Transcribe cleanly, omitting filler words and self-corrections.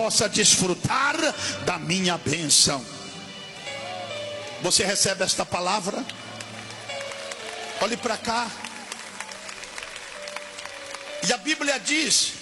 possa desfrutar da minha bênção. Você recebe esta palavra? Olhe para cá. E a Bíblia diz